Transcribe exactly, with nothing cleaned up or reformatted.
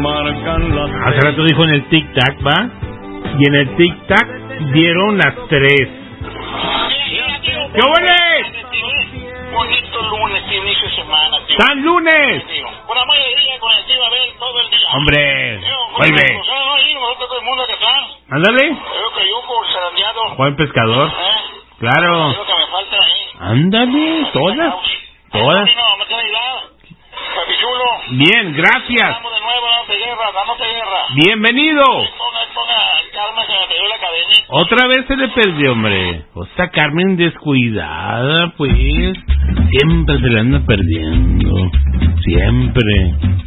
marcan las Hace rato dijo en el tic-tac, ¿va? Y en el tic-tac dieron las tres. ¡Qué huele! Bonito lunes, inicio de semana, tío. ¡San lunes! Una muy alegría con el tío Abel todo el día. ¡Hombre! ¡Vuelve! Todo el mundo que está. ¡Ándale! Creo que yo por zarandeado. Juan Pescador. ¿Eh? Claro. Es lo que me falta ahí. Ándale, todas. Todas. No, me trae nada. Papichulo. Bien, gracias. Vamos de nuevo, damos de guerra, damos de guerra. Bienvenido. Ponga, ponga, Carmen, se me perdió la cadenita. Otra vez se le perdió, hombre. O sea, Carmen descuidada, pues. Siempre se le anda perdiendo. Siempre.